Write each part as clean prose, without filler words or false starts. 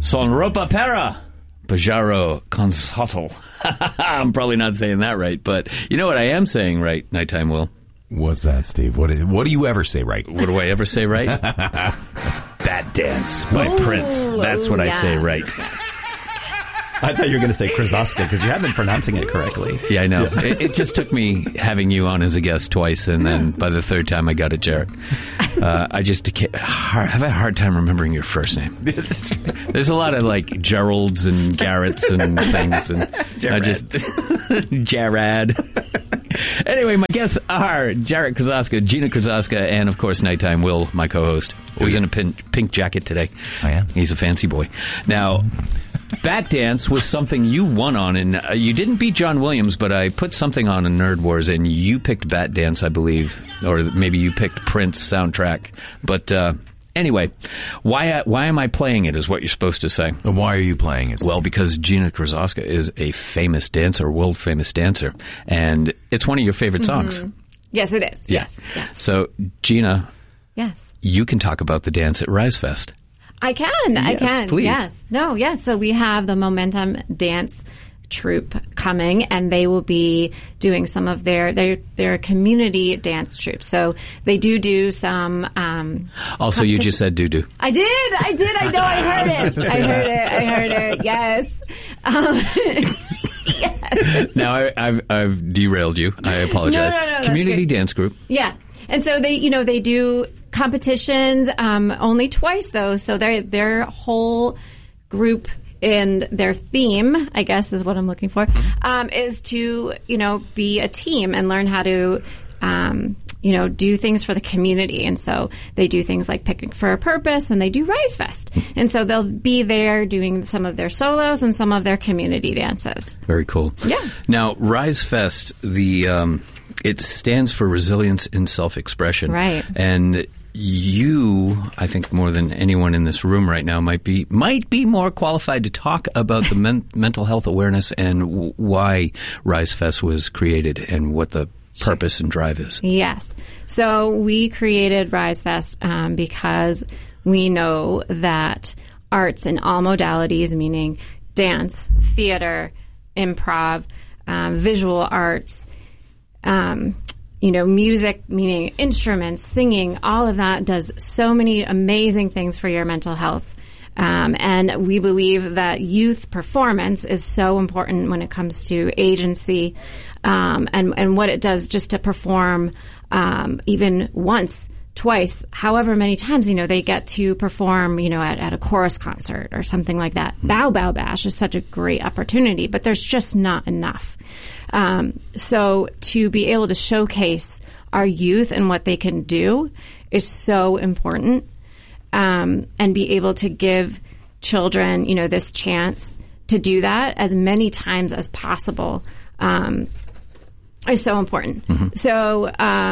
Son ropa para. Pajaro Consotel. I'm probably not saying that right, but you know what I am saying right, Nighttime Will? What's that, Steve? What do you ever say right? What do I ever say right? Bat Dance by Prince. That's what I say right. Yes. I thought you were going to say Krzyzewska because you have been pronouncing it correctly. Yeah, I know. Yeah. It just took me having you on as a guest twice, and then by the third time I got it, Jarek. I just have a hard time remembering your first name. There's a lot of like Geralds and Garretts and things, and I just Jarad. Anyway, my guests are Jarek Krzyzewska, Gina Krzyzewska, and of course Nighttime Will, my co-host, who's in a pink jacket today. I am. He's a fancy boy. Now, Bat Dance was something you won on, and you didn't beat John Williams, but I put something on in Nerd Wars, and you picked Bat Dance, I believe, or maybe you picked Prince soundtrack. But anyway, why am I playing it is what you're supposed to say. And why are you playing it, Steve? Well, because Gina Krzyzewska is a famous dancer, world-famous dancer, and it's one of your favorite songs. Yes, it is. Yeah. Yes. So, Gina, yes, you can talk about the dance at Rise Fest. I can. Yes, I can. please. Yes. No, yes. So we have the Momentum Dance troupe coming, and they will be doing some of their community dance troupe. So they do some Also, you just said doo-doo. I did. I know. I heard it. Yes. Yes. Now, I've derailed you. I apologize. No, Community dance group. Yeah. And so they do competitions only twice, though. So their whole group and their theme, I guess is what I'm looking for, is to, be a team and learn how to, do things for the community. And so they do things like Picnic for a Purpose, and they do Rise Fest. And so they'll be there doing some of their solos and some of their community dances. Very cool. Yeah. Now, Rise Fest, it stands for Resilience in Self-Expression. Right. And you, I think more than anyone in this room right now, might be more qualified to talk about the mental health awareness and why Rise Fest was created and what the purpose and drive is. Yes. So we created Rise Fest because we know that arts in all modalities, meaning dance, theater, improv, visual arts, music, meaning instruments, singing, all of that does so many amazing things for your mental health. And we believe that youth performance is so important when it comes to agency and what it does just to perform even once, twice, however many times, they get to perform, at a chorus concert or something like that. Bow Bow Bash is such a great opportunity, but there's just not enough. So to be able to showcase our youth and what they can do is so important. And be able to give children, this chance to do that as many times as possible is so important. Mm-hmm. So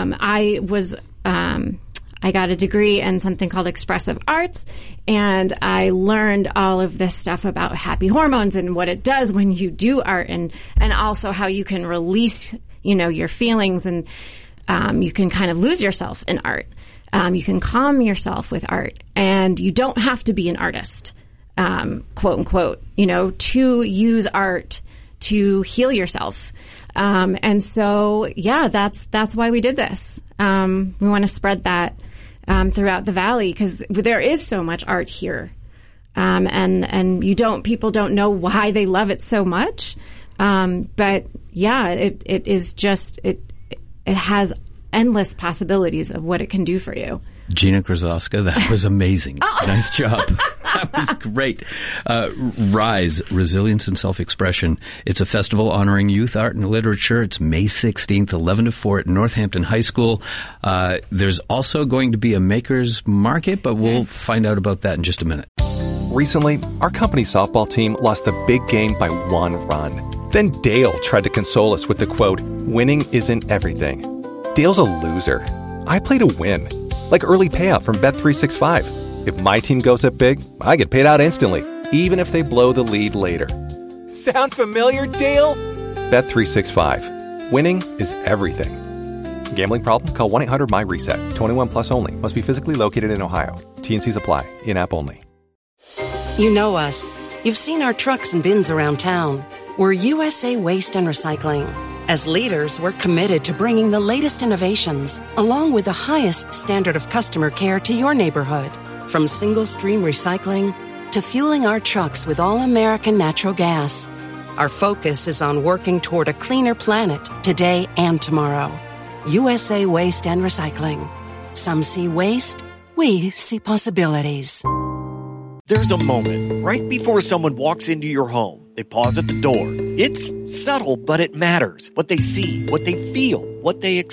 I got a degree in something called expressive arts, and I learned all of this stuff about happy hormones and what it does when you do art, and also how you can release, your feelings, and you can kind of lose yourself in art. You can calm yourself with art, and you don't have to be an artist, quote unquote, to use art to heal yourself. And so, yeah, that's why we did this. We want to spread that throughout the Valley because there is so much art here, and people don't know why they love it so much. But yeah, it is just it has endless possibilities of what it can do for you. Gina Krzyzewska, that was amazing. Nice job. That was great. Rise, Resilience and Self-Expression. It's a festival honoring youth, art, and literature. It's May 16th, 11 to 4 at Northampton High School. There's also going to be a maker's market, but we'll find out about that in just a minute. Recently, our company's softball team lost the big game by 1 run. Then Dale tried to console us with the quote, "Winning isn't everything." Dale's a loser. I play to win. Like early payout from Bet365. If my team goes up big, I get paid out instantly, even if they blow the lead later. Sound familiar, Dale? Bet365. Winning is everything. Gambling problem? Call 1-800-MY-RESET. 21 plus only. Must be physically located in Ohio. T&Cs apply. In-app only. You know us. You've seen our trucks and bins around town. We're USA Waste and Recycling. As leaders, we're committed to bringing the latest innovations, along with the highest standard of customer care to your neighborhood. From single-stream recycling to fueling our trucks with all-American natural gas. Our focus is on working toward a cleaner planet today and tomorrow. USA Waste and Recycling. Some see waste, we see possibilities. There's a moment right before someone walks into your home. They pause at the door. It's subtle, but it matters. What they see, what they feel, what they expect.